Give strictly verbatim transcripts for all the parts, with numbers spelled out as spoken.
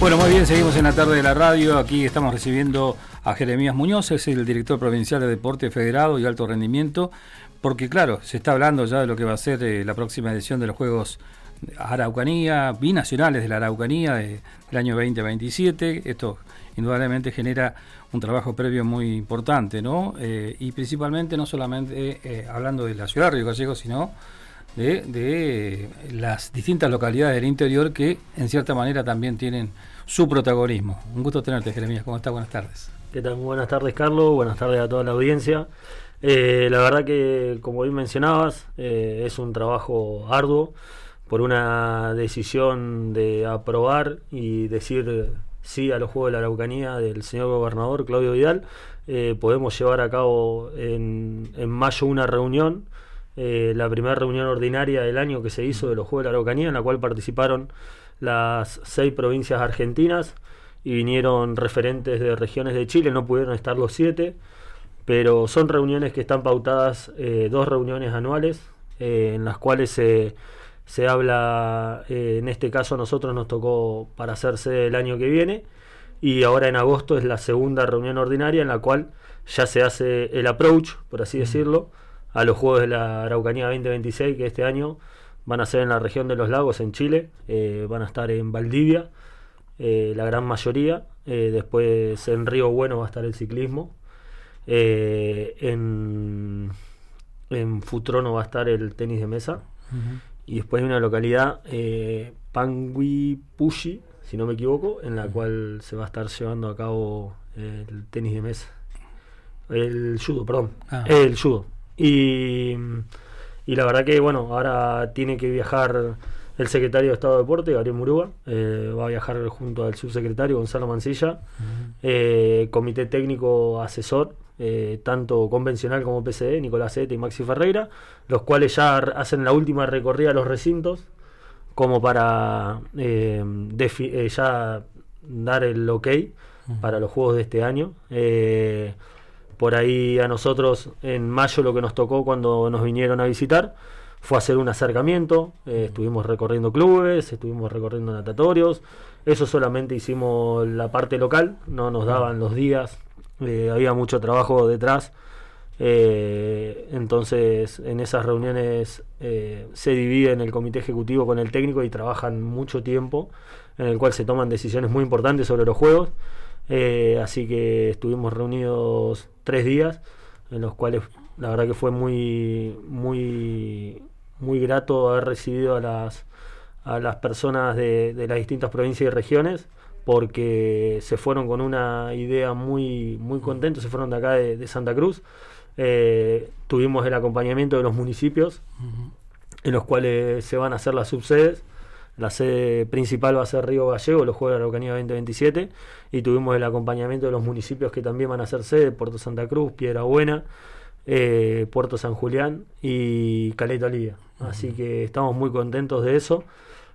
Bueno, muy bien, seguimos en la tarde de la radio. Aquí estamos recibiendo a Jeremías Muñoz, es el director provincial de Deporte Federado y Alto Rendimiento, porque claro, se está hablando ya de lo que va a ser eh, la próxima edición de los Juegos Araucanía, binacionales de la Araucanía de, del año veinte veintisiete. Esto indudablemente genera un trabajo previo muy importante, ¿no? Eh, y principalmente no solamente eh, hablando de la ciudad de Río Gallegos, sino de, de las distintas localidades del interior que en cierta manera también tienen su protagonismo. Un gusto tenerte, Jeremías. ¿Cómo estás? Buenas tardes. ¿Qué tal? Muy buenas tardes, Carlos. Buenas tardes a toda la audiencia. Eh, la verdad que, como bien mencionabas, eh, es un trabajo arduo por una decisión de aprobar y decir sí a los Juegos de la Araucanía del señor gobernador Claudio Vidal. Eh, podemos llevar a cabo en, en mayo una reunión, eh, la primera reunión ordinaria del año que se hizo de los Juegos de la Araucanía, en la cual participaron las seis provincias argentinas y vinieron referentes de regiones de Chile. No pudieron estar los siete, pero son reuniones que están pautadas, eh, dos reuniones anuales, eh, en las cuales se, se habla, eh, en este caso a nosotros nos tocó para hacer sede el año que viene, y ahora en agosto es la segunda reunión ordinaria en la cual ya se hace el approach, por así decirlo, a los Juegos de la Araucanía veinte veintiséis, que este año van a ser en la región de los lagos, en Chile. Eh, van a estar en Valdivia, eh, la gran mayoría. Eh, después en Río Bueno va a estar el ciclismo. Eh, en, en Futrono va a estar el tenis de mesa. Uh-huh. Y después hay una localidad, eh, Panguipulli, si no me equivoco, en la uh-huh. cual se va a estar llevando a cabo el tenis de mesa. El judo, perdón. Ah. El judo. Y... Y la verdad que, bueno, ahora tiene que viajar el secretario de Estado de Deporte, Gabriel Murúa, eh, va a viajar junto al subsecretario Gonzalo Mancilla, uh-huh. eh, comité técnico asesor, eh, tanto convencional como P C D, Nicolás Ete y Maxi Ferreira, los cuales ya hacen la última recorrida a los recintos, como para eh, defi- eh, ya dar el ok uh-huh. para los Juegos de este año. Eh, Por ahí a nosotros en mayo lo que nos tocó cuando nos vinieron a visitar fue hacer un acercamiento, eh, estuvimos recorriendo clubes, estuvimos recorriendo natatorios, eso solamente hicimos la parte local, no nos daban los días, eh, había mucho trabajo detrás, eh, entonces en esas reuniones eh, se divide en el comité ejecutivo con el técnico y trabajan mucho tiempo, en el cual se toman decisiones muy importantes sobre los juegos. Eh, así que estuvimos reunidos tres días en los cuales la verdad que fue muy muy muy grato haber recibido a las a las personas de, de las distintas provincias y regiones, porque se fueron con una idea muy muy contentos, se fueron de acá de, de Santa Cruz. Eh, tuvimos el acompañamiento de los municipios uh-huh. en los cuales se van a hacer las subsedes. La sede principal va a ser Río Gallegos, los Juegos de la Araucanía veinte veintisiete, y tuvimos el acompañamiento de los municipios que también van a ser sede: Puerto Santa Cruz, Piedrabuena, eh, Puerto San Julián y Caleta Olivia. Uh-huh. Así que estamos muy contentos de eso,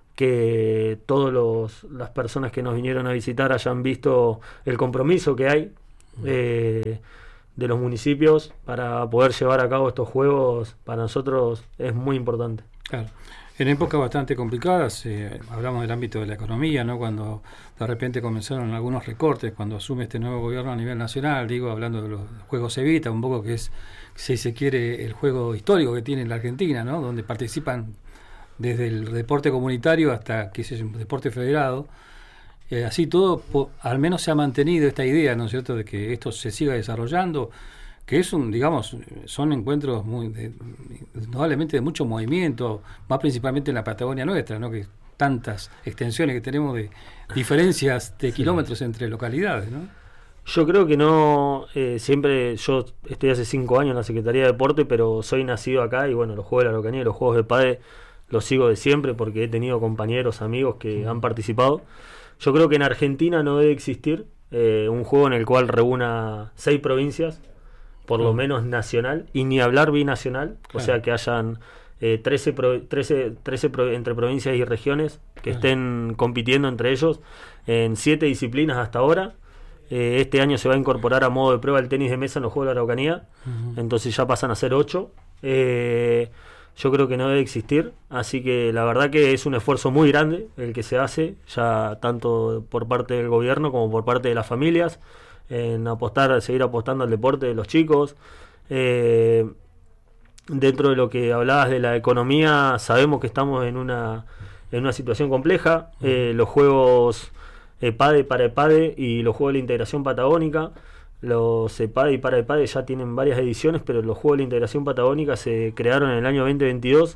que todas las personas que nos vinieron a visitar hayan visto el compromiso que hay uh-huh. eh, de los municipios para poder llevar a cabo estos juegos. Para nosotros es muy importante. Claro. En épocas bastante complicadas, eh, hablamos del ámbito de la economía, ¿no? Cuando de repente comenzaron algunos recortes, cuando asume este nuevo gobierno a nivel nacional, digo, hablando de los Juegos Evita, un poco que es, si se quiere, el juego histórico que tiene la Argentina, ¿no? Donde participan desde el deporte comunitario hasta, qué sé yo, deporte federado. Eh, así todo, po, al menos se ha mantenido esta idea, ¿no es cierto?, de que esto se siga desarrollando, que es un, digamos, son encuentros muy de, indudablemente de mucho movimiento, más principalmente en la Patagonia nuestra, ¿no? Que tantas extensiones que tenemos de diferencias de sí. kilómetros entre localidades, ¿no? Yo creo que no, eh, siempre, yo estoy hace cinco años en la Secretaría de Deporte, pero soy nacido acá y bueno, los Juegos de la Araucanía y los Juegos de Padre los sigo de siempre porque he tenido compañeros, amigos que han participado. Yo creo que en Argentina no debe existir eh, un juego en el cual reúna seis provincias, por lo menos nacional, y ni hablar binacional, claro. O sea que hayan eh, trece, pro, trece, trece pro, entre provincias y regiones que claro. estén compitiendo entre ellos en siete disciplinas hasta ahora. Eh, este año se va a incorporar a modo de prueba el tenis de mesa en los Juegos de la Araucanía, uh-huh. entonces ya pasan a ser ocho. Eh, yo creo que no debe existir, así que la verdad que es un esfuerzo muy grande el que se hace, ya tanto por parte del gobierno como por parte de las familias, en apostar, seguir apostando al deporte de los chicos. Eh, dentro de lo que hablabas de la economía, sabemos que estamos en una, en una situación compleja, eh, los juegos EPADE para EPADE y los juegos de la integración patagónica. Los EPADE y para EPADE ya tienen varias ediciones, pero los Juegos de la Integración Patagónica se crearon en el año veinte veintidós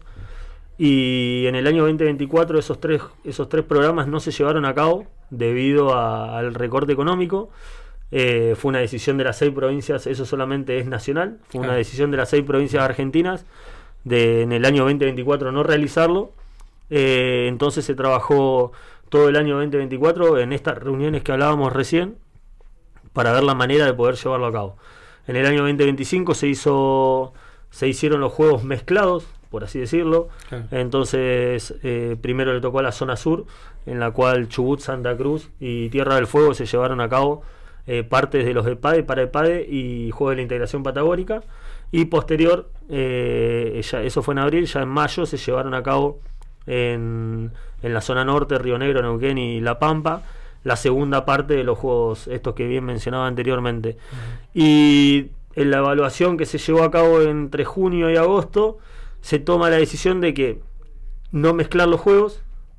y en el año veinte veinticuatro esos tres, esos tres programas no se llevaron a cabo debido a, al recorte económico. Eh, fue una decisión de las seis provincias, eso solamente es nacional, fue una decisión de las seis provincias argentinas de en el año veinte veinticuatro no realizarlo. Eh, entonces se trabajó todo el año veinte veinticuatro en estas reuniones que hablábamos recién, para ver la manera de poder llevarlo a cabo. En el año veinte veinticinco se hizo se hicieron los juegos mezclados, por así decirlo. Claro. Entonces, eh, primero le tocó a la zona sur, en la cual Chubut, Santa Cruz y Tierra del Fuego se llevaron a cabo eh, partes de los EPADE, para EPADE y Juegos de la Integración Patagónica. Y posterior, eh, ya, eso fue en abril, ya en mayo se llevaron a cabo en, en la zona norte, Río Negro, Neuquén y La Pampa, la segunda parte de los juegos estos que bien mencionaba anteriormente. Uh-huh. Y en la evaluación que se llevó a cabo entre junio y agosto se toma la decisión de que no mezclar los juegos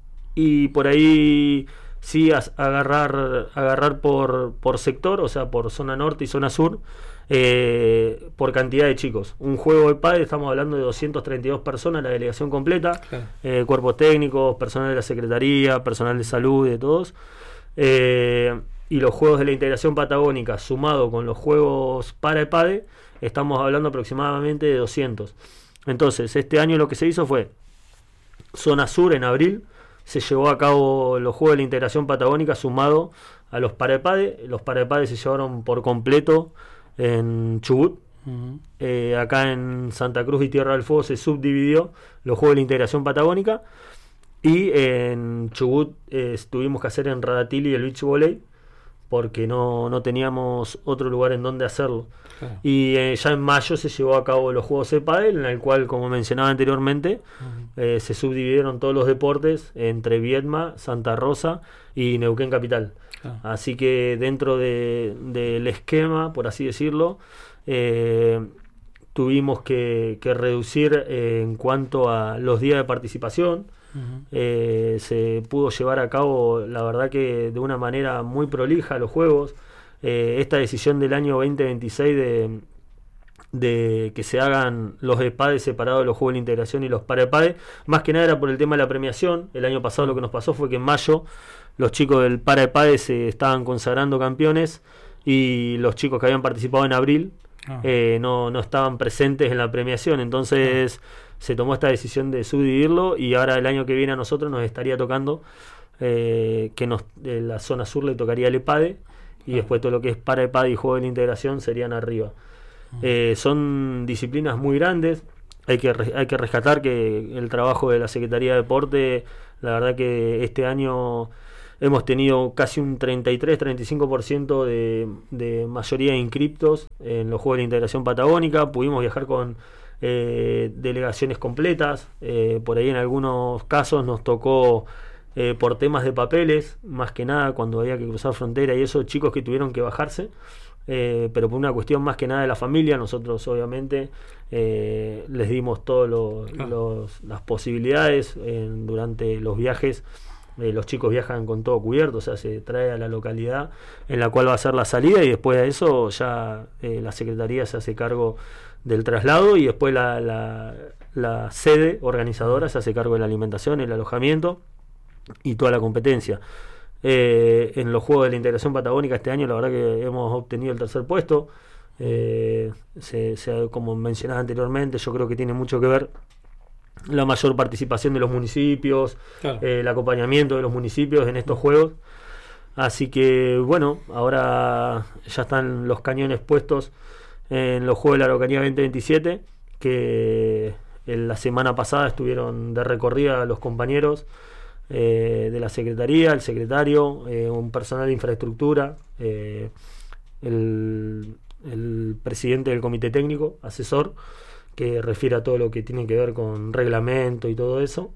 y por ahí sí as- agarrar agarrar por, por sector, o sea, por zona norte y zona sur, eh, por cantidad de chicos. Un juego de padre, estamos hablando de doscientas treinta y dos personas, la delegación completa, claro. eh, cuerpos técnicos, personal de la Secretaría, personal de salud, de todos. Eh, y los juegos de la integración patagónica sumado con los juegos para EPADE, estamos hablando aproximadamente de doscientos. Entonces este año lo que se hizo fue zona sur en abril, se llevó a cabo los juegos de la integración patagónica sumado a los para EPADE. Los para EPADE se llevaron por completo en Chubut. Uh-huh. eh, acá en Santa Cruz y Tierra del Fuego se subdividió los juegos de la integración patagónica. Y en Chubut eh, tuvimos que hacer en Radatili el beach volley porque no, no teníamos otro lugar en donde hacerlo. Claro. Y eh, ya en mayo se llevó a cabo los Juegos EPADE, en el cual, como mencionaba anteriormente, uh-huh. eh, se subdividieron todos los deportes entre Viedma, Santa Rosa y Neuquén Capital. Claro. Así que dentro de, del esquema, por así decirlo, eh, tuvimos que, que reducir eh, en cuanto a los días de participación. Uh-huh. Eh, se pudo llevar a cabo, la verdad que de una manera muy prolija los juegos. Eh, esta decisión del año veinte veintiséis de, de que se hagan los EPADE separados de los juegos de la integración y los para EPADE, más que nada era por el tema de la premiación. El año pasado lo que nos pasó fue que en mayo los chicos del para EPADE se estaban consagrando campeones y los chicos que habían participado en abril ah. eh, no, no estaban presentes en la premiación. Entonces ah. se tomó esta decisión de subdividirlo y ahora el año que viene a nosotros nos estaría tocando eh, que nos, de la zona sur le tocaría el EPADE y ah. después todo lo que es para EPADE y juego de la integración serían arriba. ah. eh, son disciplinas muy grandes. Hay que, hay que rescatar que el trabajo de la Secretaría de Deporte, la verdad que este año hemos tenido casi un treinta y tres a treinta y cinco por ciento de, de mayoría de inscriptos en los Juegos de la Integración Patagónica. Pudimos viajar con eh, delegaciones completas. Eh, por ahí en algunos casos nos tocó eh, por temas de papeles, más que nada cuando había que cruzar frontera y eso, chicos que tuvieron que bajarse. Eh, pero por una cuestión más que nada de la familia, nosotros obviamente eh, les dimos todas ah. las posibilidades en, durante los viajes. Eh, los chicos viajan con todo cubierto, o sea, se trae a la localidad en la cual va a ser la salida y después de eso ya eh, la Secretaría se hace cargo del traslado y después la, la, la sede organizadora se hace cargo de la alimentación, el alojamiento y toda la competencia. Eh, en los Juegos de la Integración Patagónica este año la verdad que hemos obtenido el tercer puesto. Eh, se, se, como mencionaba anteriormente, yo creo que tiene mucho que ver la mayor participación de los municipios, claro. eh, el acompañamiento de los municipios en estos juegos. Así que bueno, ahora ya están los cañones puestos en los Juegos de la Araucanía veinte veintisiete, que en la semana pasada estuvieron de recorrida los compañeros eh, de la Secretaría, el secretario, eh, un personal de infraestructura, eh, el, el presidente del comité técnico, asesor, que refiere a todo lo que tiene que ver con reglamento y todo eso,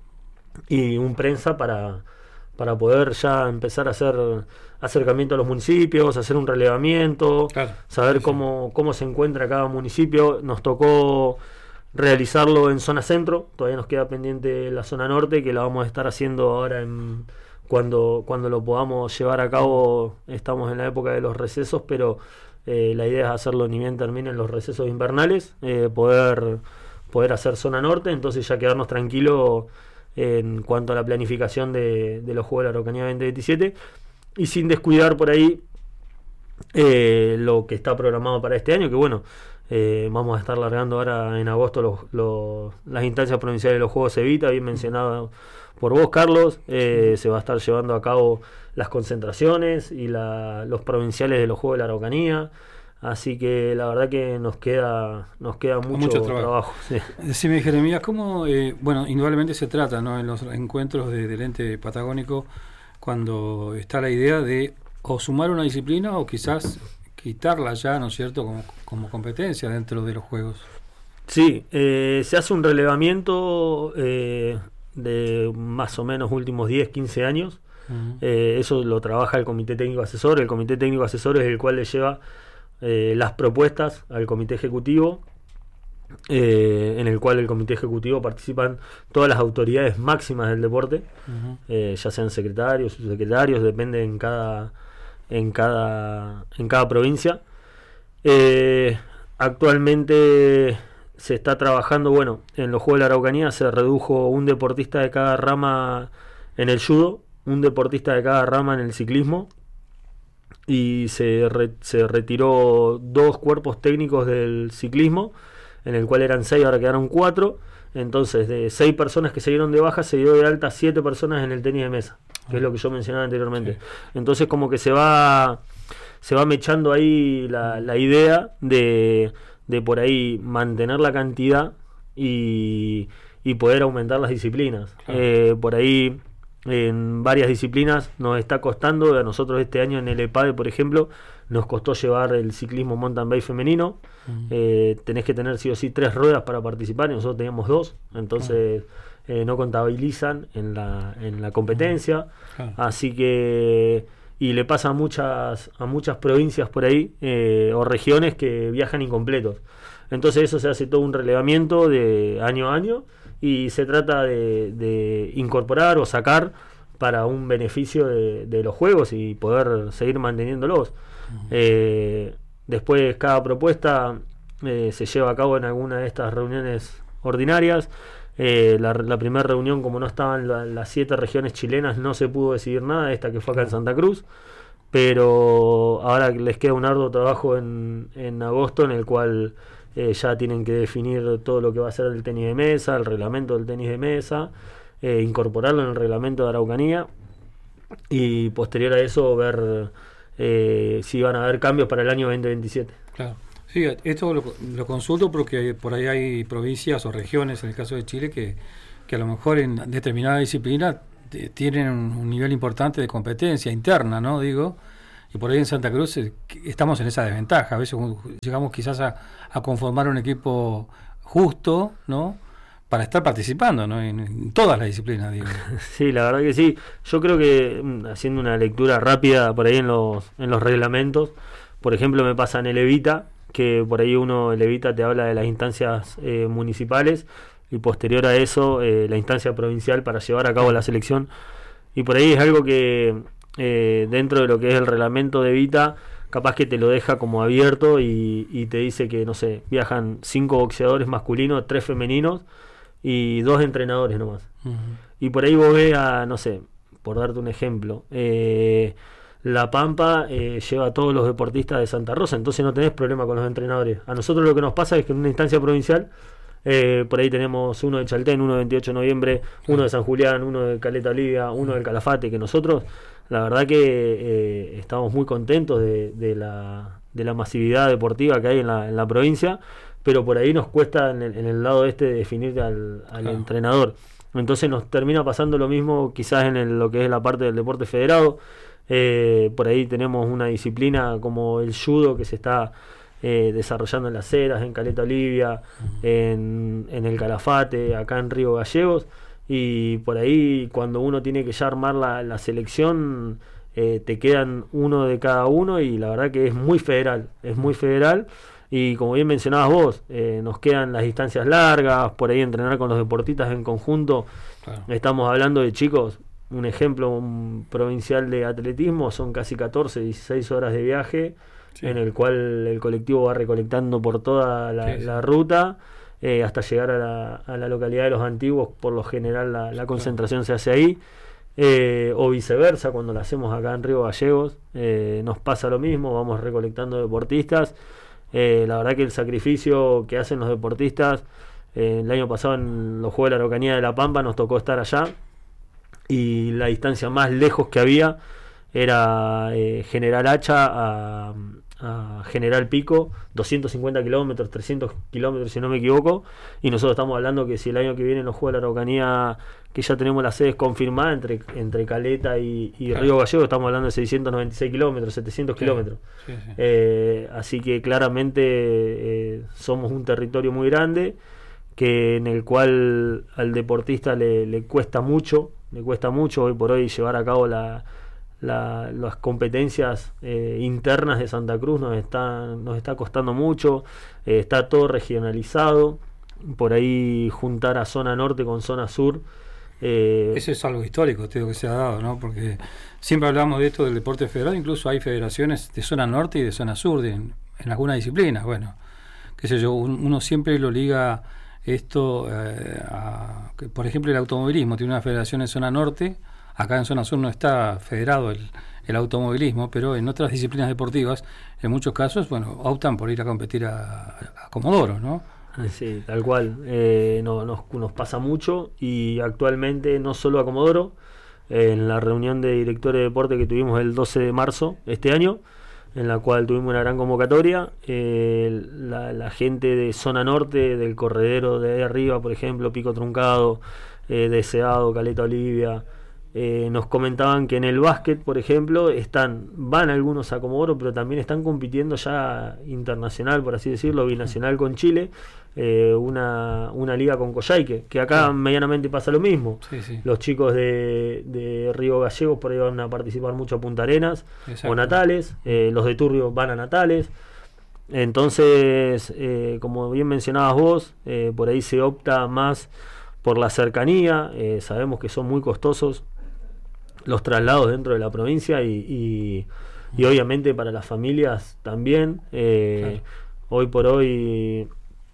y un prensa para, para poder ya empezar a hacer acercamiento a los municipios, hacer un relevamiento, claro, saber sí, cómo, cómo se encuentra cada municipio. Nos tocó realizarlo en zona centro, todavía nos queda pendiente la zona norte, que la vamos a estar haciendo ahora en, cuando, cuando lo podamos llevar a cabo. Estamos en la época de los recesos, pero eh, la idea es hacerlo ni bien terminen los recesos invernales, eh, poder, poder hacer zona norte, entonces ya quedarnos tranquilos en cuanto a la planificación de, de los Juegos de la Araucanía veinte veintisiete, y sin descuidar por ahí eh, lo que está programado para este año, que bueno, Eh, vamos a estar largando ahora en agosto los, los, las instancias provinciales de los Juegos Evita, bien mencionado por vos, Carlos. Eh, se va a estar llevando a cabo las concentraciones y la, los provinciales de los Juegos de la Araucanía, así que la verdad que nos queda nos queda mucho, mucho trabajo, trabajo sí. Decime, Jeremías, ¿cómo, eh, bueno, indudablemente se trata, ¿no?, en los encuentros de, del ente patagónico, cuando está la idea de o sumar una disciplina o quizás quitarla ya, ¿no es cierto?, como, como competencia dentro de los juegos. Sí, eh, se hace un relevamiento eh, de más o menos últimos diez, quince años. Uh-huh. Eh, eso lo trabaja el Comité Técnico Asesor. El Comité Técnico Asesor es el cual le lleva eh, las propuestas al Comité Ejecutivo, eh, en el cual el Comité Ejecutivo participan todas las autoridades máximas del deporte, uh-huh. eh, ya sean secretarios, subsecretarios, depende en cada en cada en cada provincia. Eh, actualmente se está trabajando, bueno, en los Juegos de la Araucanía se redujo un deportista de cada rama en el judo, un deportista de cada rama en el ciclismo, y se, re, se retiró dos cuerpos técnicos del ciclismo, en el cual eran seis, ahora quedaron cuatro. Entonces, de seis personas que se dieron de baja, se dio de alta siete personas en el tenis de mesa, que es lo que yo mencionaba anteriormente. Sí. Entonces, como que se va se va mechando ahí la, la idea de, de por ahí mantener la cantidad y, y poder aumentar las disciplinas. Claro. Eh, por ahí, en varias disciplinas nos está costando. A nosotros este año en el EPADE, por ejemplo, nos costó llevar el ciclismo mountain bike femenino. Uh-huh. eh, tenés que tener sí o sí tres ruedas para participar, y nosotros teníamos dos, entonces uh-huh. eh, no contabilizan en la, en la competencia. Uh-huh. Así que, y le pasa a muchas, a muchas provincias por ahí, eh, o regiones, que viajan incompletos. Entonces eso se hace todo un relevamiento de año a año, y se trata de, de incorporar o sacar para un beneficio de, de los juegos y poder seguir manteniéndolos. Uh-huh. Eh, después cada propuesta eh, se lleva a cabo en alguna de estas reuniones ordinarias. Eh, la, la primera reunión, como no estaban la, las siete regiones chilenas, no se pudo decidir nada, esta que fue acá en Santa Cruz, pero ahora les queda un arduo trabajo en, en agosto, en el cual eh, ya tienen que definir todo lo que va a ser el tenis de mesa, el reglamento del tenis de mesa, eh, incorporarlo en el reglamento de Araucanía, y posterior a eso ver eh, si van a haber cambios para el año veinte veintisiete. Claro. Sí, esto lo, lo consulto porque por ahí hay provincias o regiones, en el caso de Chile, que, que a lo mejor en determinada disciplina t- tienen un, un nivel importante de competencia interna, ¿no? Digo, y por ahí en Santa Cruz eh, estamos en esa desventaja. A veces llegamos quizás a, a conformar un equipo justo, ¿no?, para estar participando, ¿no?, en, en todas las disciplinas, digo. Sí, la verdad que sí. Yo creo que, haciendo una lectura rápida por ahí en los, en los reglamentos, por ejemplo, me pasa en el Evita, que por ahí uno, el Evita te habla de las instancias eh, municipales, y posterior a eso eh, la instancia provincial para llevar a cabo la selección, y por ahí es algo que eh, dentro de lo que es el reglamento de Evita capaz que te lo deja como abierto, y, y te dice que, no sé, viajan cinco boxeadores masculinos, tres femeninos y dos entrenadores nomás. Uh-huh. Y por ahí vos ves a, no sé, por darte un ejemplo, eh, La Pampa eh, lleva a todos los deportistas de Santa Rosa, entonces no tenés problema con los entrenadores. A nosotros lo que nos pasa es que en una instancia provincial, eh, por ahí tenemos uno de Chaltén, uno de veintiocho de noviembre, uno de San Julián, uno de Caleta Olivia, uno del Calafate, que nosotros, la verdad que eh, estamos muy contentos de, de, la, de la masividad deportiva que hay en la, en la provincia, pero por ahí nos cuesta en el, en el lado este de definir al, al claro. entrenador. Entonces nos termina pasando lo mismo quizás en el, lo que es la parte del deporte federado. Eh, por ahí tenemos una disciplina como el judo que se está eh, desarrollando en Las Heras, en Caleta Olivia, uh-huh. en, en el Calafate, acá en Río Gallegos, y por ahí cuando uno tiene que ya armar la, la selección, eh, te quedan uno de cada uno, y la verdad que es muy federal, es muy federal. Y como bien mencionabas vos, eh, nos quedan las distancias largas, por ahí entrenar con los deportistas en conjunto. Claro. Estamos hablando de chicos, un ejemplo, un provincial de atletismo, son casi catorce, dieciséis horas de viaje, sí. en el cual el colectivo va recolectando por toda la, sí, sí. la ruta, eh, hasta llegar a la, a la localidad de Los Antiguos. Por lo general la, la concentración claro. se hace ahí. Eh, o viceversa, cuando la hacemos acá en Río Gallegos, eh, nos pasa lo mismo, vamos recolectando deportistas. Eh, la verdad que el sacrificio que hacen los deportistas, eh, el año pasado en los Juegos de la Araucanía de La Pampa nos tocó estar allá, y la distancia más lejos que había era eh, General Hacha a, a General Pico, doscientos cincuenta kilómetros, trescientos kilómetros si no me equivoco, y nosotros estamos hablando que si el año que viene en los Juegos de la Araucanía, que ya tenemos las sedes confirmadas entre, entre Caleta y, y claro. Río Gallegos, estamos hablando de seiscientos noventa y seis kilómetros, setecientos sí, kilómetros. Sí, sí. Eh, así que claramente eh, somos un territorio muy grande, que en el cual al deportista le, le cuesta mucho, le cuesta mucho hoy por hoy llevar a cabo la, la, las competencias eh, internas de Santa Cruz. Nos está, nos está costando mucho, eh, está todo regionalizado, por ahí juntar a zona norte con zona sur. Eh, Eso es algo histórico, te digo, que se ha dado, ¿no? Porque siempre hablamos de esto del deporte federal, incluso hay federaciones de zona norte y de zona sur de, en, en algunas disciplinas. Bueno, qué sé yo, un, uno siempre lo liga esto eh, a, que, por ejemplo, el automovilismo tiene una federación en zona norte, acá en zona sur no está federado el, el automovilismo, pero en otras disciplinas deportivas, en muchos casos, bueno, optan por ir a competir a, a Comodoro, ¿no? Sí, tal cual. Eh, no, nos, nos pasa mucho, y actualmente no solo a Comodoro. Eh, en la reunión de directores de deporte que tuvimos el doce de marzo de este año, en la cual tuvimos una gran convocatoria, eh, la, la gente de zona norte, del corredero de ahí arriba, por ejemplo, Pico Truncado, eh, Deseado, Caleta Olivia, eh, nos comentaban que en el básquet, por ejemplo, están van algunos a Comodoro, pero también están compitiendo ya internacional, por así decirlo, binacional con Chile, eh, una, una liga con Coyhaique, que acá sí. medianamente pasa lo mismo. Sí, sí. Los chicos de, de Río Gallegos por ahí van a participar mucho a Punta Arenas. Exacto. O Natales, eh, los de Turrio van a Natales. Entonces, eh, como bien mencionabas vos, eh, por ahí se opta más por la cercanía. Eh, sabemos que son muy costosos los traslados dentro de la provincia, y, y, y obviamente para las familias también. Eh, claro. Hoy por hoy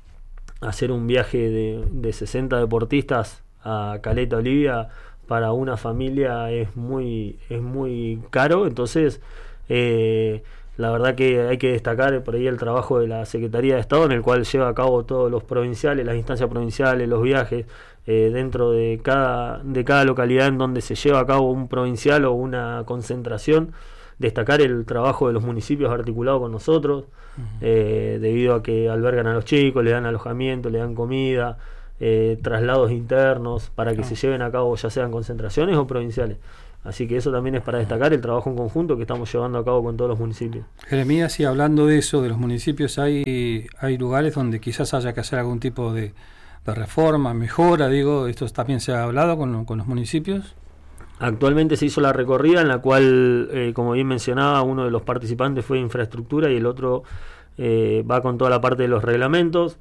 hacer un viaje de, de sesenta deportistas a Caleta Olivia para una familia es muy es muy caro. Entonces eh, la verdad que hay que destacar por ahí el trabajo de la Secretaría de Estado, en el cual lleva a cabo todos los provinciales, las instancias provinciales, los viajes eh, dentro de cada de cada localidad en donde se lleva a cabo un provincial o una concentración. Destacar el trabajo de los municipios articulado con nosotros, uh-huh. eh, debido a que albergan a los chicos, le dan alojamiento, le dan comida, eh, traslados internos para que uh-huh. se lleven a cabo, ya sean concentraciones o provinciales. Así que eso también es para destacar el trabajo en conjunto que estamos llevando a cabo con todos los municipios. Jeremías, y hablando de eso, de los municipios, hay hay lugares donde quizás haya que hacer algún tipo de, de reforma, mejora, digo, esto también se ha hablado con, con los municipios. Actualmente se hizo la recorrida en la cual, eh, como bien mencionaba, uno de los participantes fue infraestructura y el otro eh, va con toda la parte de los reglamentos.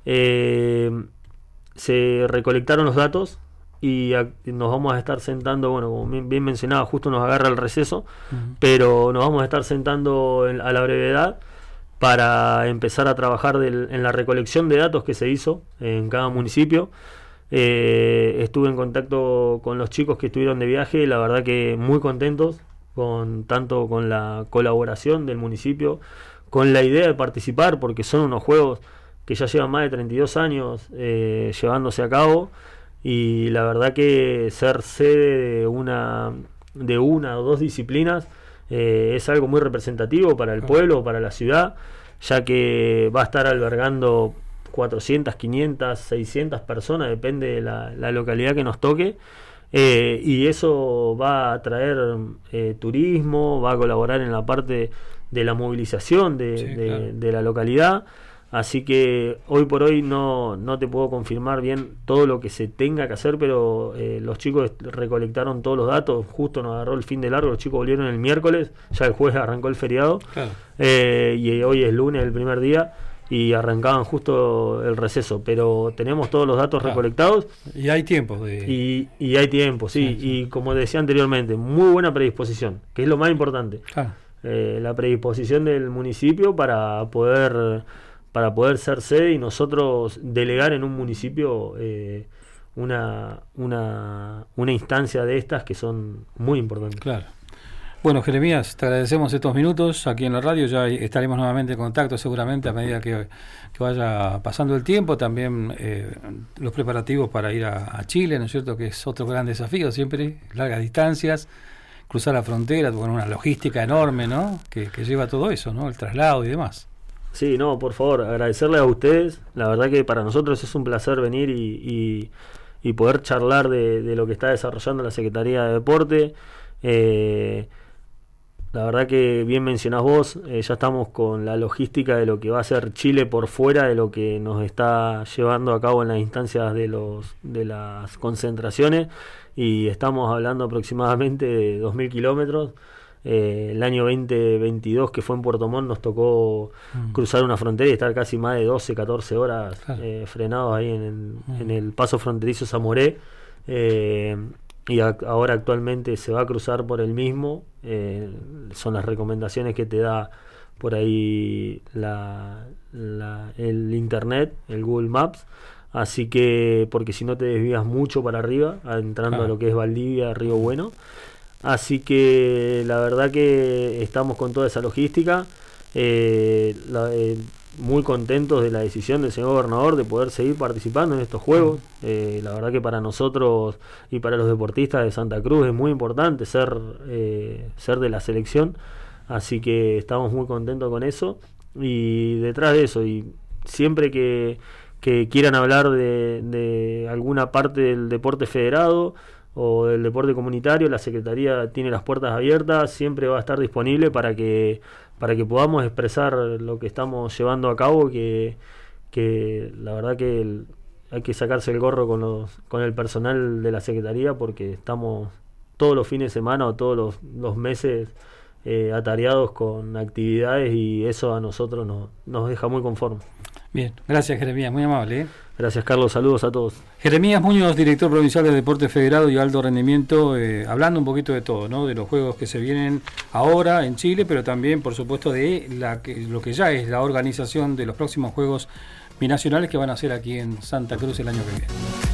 Eh, se recolectaron los datos y a, nos vamos a estar sentando, bueno, como bien, bien mencionaba, justo nos agarra el receso, uh-huh. pero nos vamos a estar sentando en, a la brevedad para empezar a trabajar del, en la recolección de datos que se hizo en cada municipio. Eh, estuve en contacto con los chicos que estuvieron de viaje, la verdad que muy contentos, con tanto con la colaboración del municipio, con la idea de participar, porque son unos juegos que ya llevan más de treinta y dos años eh, llevándose a cabo, y la verdad que ser sede de una, de una o dos disciplinas eh, es algo muy representativo para el pueblo, para la ciudad, ya que va a estar albergando cuatrocientas, quinientas, seiscientas personas, depende de la, la localidad que nos toque, Eh, y eso va a traer eh, turismo, va a colaborar en la parte de la movilización de, Sí, de, claro. de la localidad. Así que hoy por hoy no, no te puedo confirmar bien todo lo que se tenga que hacer, pero eh, los chicos recolectaron todos los datos. Justo nos agarró el fin de largo, los chicos volvieron el miércoles, ya el jueves arrancó el feriado, Claro. eh, y hoy es lunes, el primer día, y arrancaban justo el receso. Pero tenemos todos los datos Claro. recolectados. Y hay tiempo de... Y, y hay tiempo, sí, Sí, sí. y como decía anteriormente, muy buena predisposición, que es lo más importante. Claro. Eh, la predisposición del municipio para poder para poder ser sede y nosotros delegar en un municipio eh, una, una, una instancia de estas que son muy importantes. Claro. Bueno, Jeremías, te agradecemos estos minutos aquí en la radio. Ya estaremos nuevamente en contacto seguramente a medida que, que vaya pasando el tiempo. También eh, los preparativos para ir a, a Chile, ¿no es cierto? Que es otro gran desafío siempre, largas distancias, cruzar la frontera, con una logística enorme, ¿no? Que, que lleva todo eso, ¿no? El traslado y demás. Sí, no, por favor, agradecerles a ustedes. La verdad que para nosotros es un placer venir y, y, y poder charlar de, de lo que está desarrollando la Secretaría de Deporte. Eh, la verdad que bien mencionás vos, eh, ya estamos con la logística de lo que va a ser Chile por fuera de lo que nos está llevando a cabo en las instancias de, los, de las concentraciones, y estamos hablando aproximadamente de dos mil kilómetros. Eh, el año veinte veintidós, que fue en Puerto Montt, nos tocó mm. cruzar una frontera y estar casi más de doce, catorce horas claro. eh, frenados ahí en el, mm. en el paso fronterizo Zamoré, eh, y a, ahora actualmente se va a cruzar por el mismo. Eh, son las recomendaciones que te da por ahí la, la, el internet, el Google Maps. Así que, porque si no te desvías mucho para arriba, entrando claro. a lo que es Valdivia, Río Bueno. Así que la verdad que estamos con toda esa logística, eh, la, eh, muy contentos de la decisión del señor gobernador de poder seguir participando en estos juegos. Eh, la verdad que para nosotros y para los deportistas de Santa Cruz es muy importante ser, eh, ser de la selección, así que estamos muy contentos con eso. Y detrás de eso, y siempre que, que quieran hablar de, de alguna parte del deporte federado o del deporte comunitario, la Secretaría tiene las puertas abiertas, siempre va a estar disponible para que para que podamos expresar lo que estamos llevando a cabo, que, que la verdad que el, hay que sacarse el gorro con los con el personal de la Secretaría, porque estamos todos los fines de semana o todos los, los meses eh, atareados con actividades, y eso a nosotros nos, nos deja muy conformes. Bien, gracias Jeremías, muy amable. ¿eh? Gracias Carlos, saludos a todos. Jeremías Muñoz, director provincial de Deporte Federado y Alto Rendimiento, eh, hablando un poquito de todo, ¿no? De los juegos que se vienen ahora en Chile, pero también por supuesto de la que, lo que ya es la organización de los próximos Juegos Binacionales que van a ser aquí en Santa Cruz el año que viene.